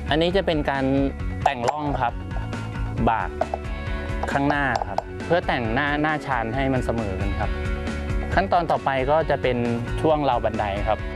อันนี้จะเป็นการแต่งร่องครับบากข้างหน้าครับเพื่อแต่งหน้าชานให้มันเสมอกันครับขั้นตอนต่อไปก็จะเป็นช่วงราวบันไดครับ